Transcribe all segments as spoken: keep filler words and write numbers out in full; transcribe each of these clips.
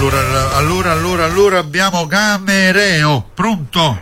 Allora, allora, allora, allora abbiamo Gamereo, pronto?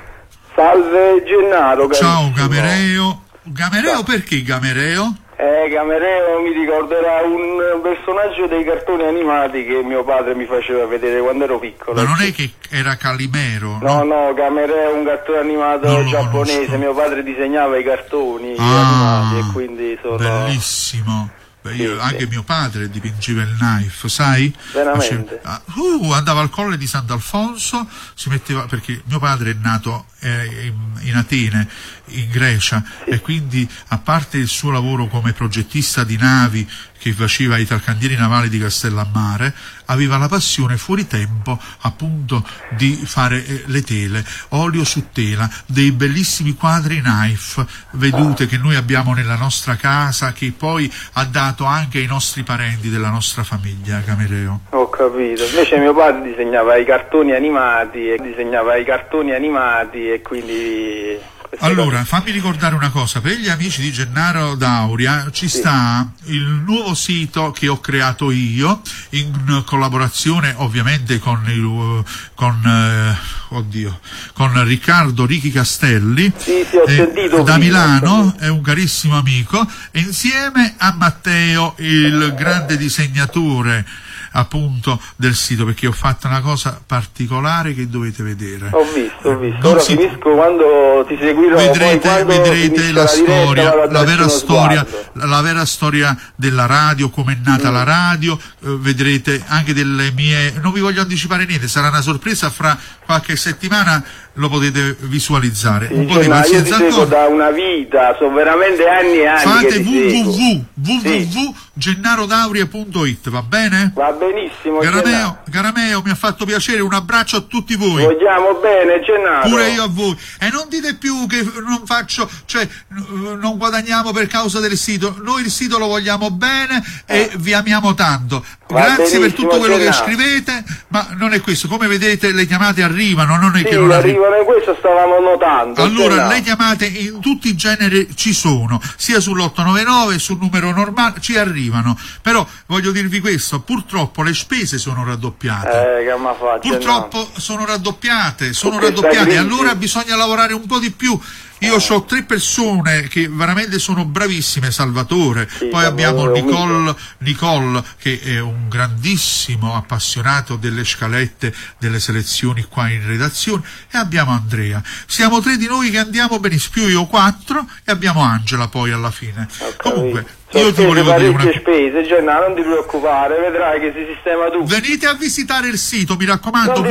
Salve Gennaro. Ciao Gamereo. Gamereo, perché Gamereo? Eh, Gamereo mi ricorderà un personaggio dei cartoni animati che mio padre mi faceva vedere quando ero piccolo. Ma non è che era Calimero? No, no, no, Gamereo è un cartone animato giapponese, conosco. Mio padre disegnava i cartoni ah, animati e quindi sono... Bellissimo. Beh, io, sì, anche sì. Mio padre dipingeva il knife, sai? Veramente? Faceva, uh, andava al Colle di Sant'Alfonso, si metteva, perché mio padre è nato eh, in, in Atene, in Grecia, sì. E quindi a parte il suo lavoro come progettista di navi che faceva i talcandieri navali di Castellammare, aveva la passione fuori tempo appunto di fare eh, le tele, olio su tela, dei bellissimi quadri knife, vedute, ah. che noi abbiamo nella nostra casa, che poi ha dato anche ai nostri parenti della nostra famiglia, Gamereo. Ho capito, invece mio padre disegnava i cartoni animati e disegnava i cartoni animati e quindi... Allora, fammi ricordare una cosa, per gli amici di Gennaro D'Auria ci sì. sta il nuovo sito che ho creato io, in collaborazione ovviamente con, il, con, eh, oddio, con Riccardo Richi Castelli, sì, sì, ho eh, sentito da prima, Milano, è un carissimo amico, e insieme a Matteo, il grande disegnatore appunto del sito, perché ho fatto una cosa particolare che dovete vedere. Ho visto, ho visto. Ora si... finisco quando ti seguirò. Vedrete, poi vedrete la, la storia, diretta, la vera storia, sguardo. la vera storia della radio, come è nata mm. la radio, eh, vedrete anche delle mie, non vi voglio anticipare niente, sarà una sorpresa, fra qualche settimana lo potete visualizzare. Sì, un po' cioè, di pazienza io ti seguo da una vita, sono veramente anni e anni. Fate che www punto gennarodauria punto it, va bene? Va benissimo. Garameo, Garameo, mi ha fatto piacere, un abbraccio a tutti voi. Vogliamo bene, Gennaro. Pure io a voi. E non dite più che non faccio, cioè non guadagniamo per causa del sito, noi il sito lo vogliamo bene e eh. vi amiamo tanto. Va Grazie per tutto quello Gennaro. che scrivete, ma non è questo, come vedete le chiamate arrivano, non è sì, che non arrivano, e questo stavamo notando. Allora, Gennaro. le chiamate in tutti i generi ci sono, sia sull'otto nove nove, sul numero normale, ci arrivano. Però voglio dirvi questo, purtroppo le spese sono raddoppiate. Eh, che ma fa, purtroppo Gennaro. sono raddoppiate, sono Perché raddoppiate, allora bisogna lavorare un po' di più. Io eh. ho tre persone che veramente sono bravissime, Salvatore, sì, poi abbiamo Nicole, Nicole che è un grandissimo appassionato delle scalette, delle selezioni qua in redazione, e abbiamo Andrea. Siamo tre di noi che andiamo benissimo, più io quattro, e abbiamo Angela poi alla fine. Okay. Comunque, sono io ti volevo dire una... spese, Gennaro, non ti preoccupare, vedrai che si sistema tutto. Venite a visitare il sito, mi raccomando,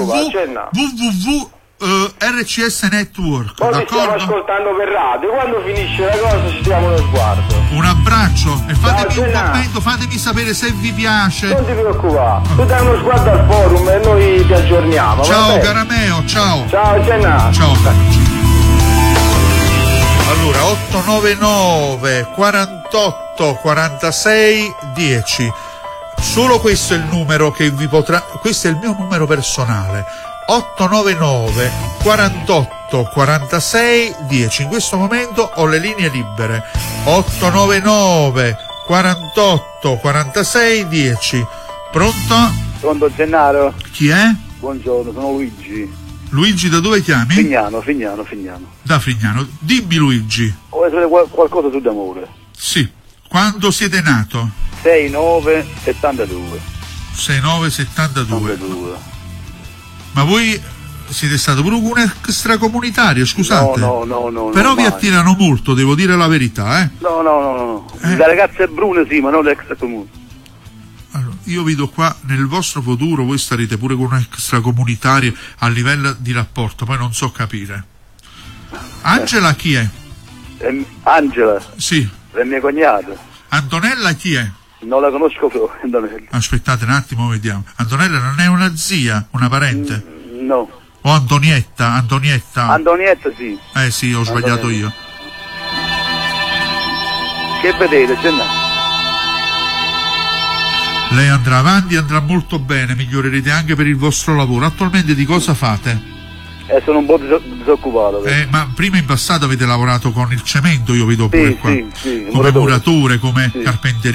www Uh, R C S Network. Poi ci stiamo ascoltando per radio, quando finisce la cosa ci diamo uno sguardo. Un abbraccio e fatemi Ciao, un commento, fatemi sapere se vi piace. Non ti preoccupare, tu dai uno sguardo al forum e noi ti aggiorniamo. Ciao Garameo, ciao. Ciao Gennaro. Ciao. Allora, otto nove nove quarantotto quarantasei dieci. Solo questo è il numero che vi potrà, questo è il mio numero personale. otto nove nove quarantotto quarantasei dieci. In questo momento ho le linee libere. otto nove nove quarantotto quarantasei dieci. Pronto? Pronto Gennaro? Chi è? Buongiorno, sono Luigi. Luigi, da dove chiami? Fignano, Fignano, Fignano. Da Fignano. Dimmi Luigi. Vuoi sapere qualcosa su d'amore? Sì. Quando siete nato? sei nove settantadue. sei nove settantadue. settantadue. Ma voi siete stato pure un extracomunitario, scusate? No, no, no, no. Però no, vi mai. attirano molto, devo dire la verità, eh? No, no, no, no. Eh? Le ragazze brune sì, ma non l'extracomune. Allora, io vedo qua nel vostro futuro voi starete pure con un extracomunitario a livello di rapporto, poi non so capire. Angela chi è? Eh, Angela? Sì. È mia cognata. Antonella chi è? Non la conosco proprio, Antonella. Aspettate un attimo, vediamo. Antonella non è una zia, una parente? Mm, no. O Antonietta, Antonietta? Antonietta sì. Eh sì, ho sbagliato io. Che vedete, Gennaro? Lei andrà avanti, andrà molto bene, migliorerete anche per il vostro lavoro. Attualmente di cosa fate? Eh, sono un po' disoccupato. Eh, ma prima in passato avete lavorato con il cemento, io vedo pure sì, qua, sì, sì, come muratore, come sì. carpenteria.